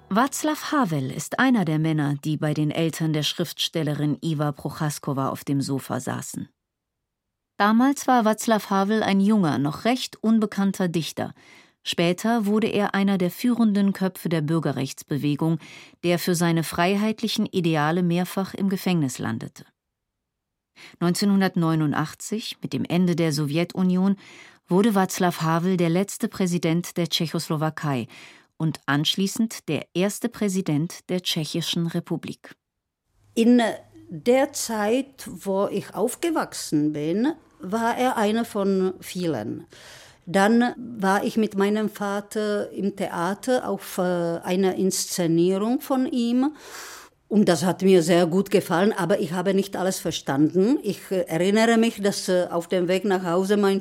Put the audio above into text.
Václav Havel ist einer der Männer, die bei den Eltern der Schriftstellerin Iva Prochaskowa auf dem Sofa saßen. Damals war Václav Havel ein junger, noch recht unbekannter Dichter. Später wurde er einer der führenden Köpfe der Bürgerrechtsbewegung, der für seine freiheitlichen Ideale mehrfach im Gefängnis landete. 1989, mit dem Ende der Sowjetunion, wurde Václav Havel der letzte Präsident der Tschechoslowakei und anschließend der erste Präsident der Tschechischen Republik. In der Zeit, wo ich aufgewachsen bin, war er einer von vielen. Dann war ich mit meinem Vater im Theater auf einer Inszenierung von ihm. Und das hat mir sehr gut gefallen, aber ich habe nicht alles verstanden. Ich erinnere mich, dass auf dem Weg nach Hause mein